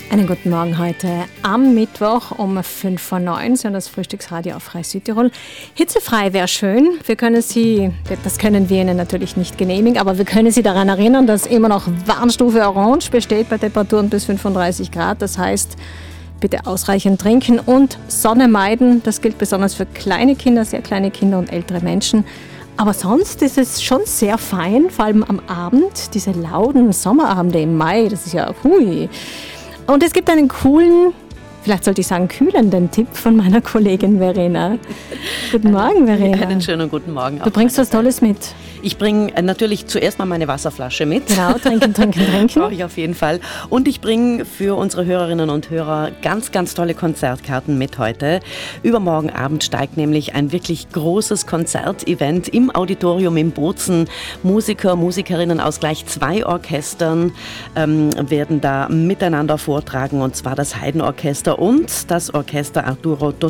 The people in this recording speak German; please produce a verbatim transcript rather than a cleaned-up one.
Einen guten Morgen heute am Mittwoch um fünf vor neun. Sie hören das Frühstücksradio auf Freie Südtirol. Hitzefrei wäre schön. Wir können Sie, das können wir Ihnen natürlich nicht genehmigen, aber wir können Sie daran erinnern, dass immer noch Warnstufe Orange besteht bei Temperaturen bis fünfunddreißig Grad. Das heißt, bitte ausreichend trinken und Sonne meiden. Das gilt besonders für kleine Kinder, sehr kleine Kinder und ältere Menschen. Aber sonst ist es schon sehr fein, vor allem am Abend, diese lauten Sommerabende im Mai. Das ist ja hui. Und es gibt einen coolen, vielleicht sollte ich sagen kühlenden Tipp von meiner Kollegin Verena. Guten Morgen, Verena. Einen schönen guten Morgen. Du bringst was Tolles mit. Ich bringe natürlich zuerst mal meine Wasserflasche mit. Genau, trinken, trinken, trinken. Brauche ich auf jeden Fall. Und ich bringe für unsere Hörerinnen und Hörer ganz, ganz tolle Konzertkarten mit heute. Übermorgen Abend steigt nämlich ein wirklich großes Konzertevent im Auditorium in Bozen. Musiker, Musikerinnen aus gleich zwei Orchestern ähm, werden da miteinander vortragen, und zwar das Haydn-Orchester und das Orchester Arturo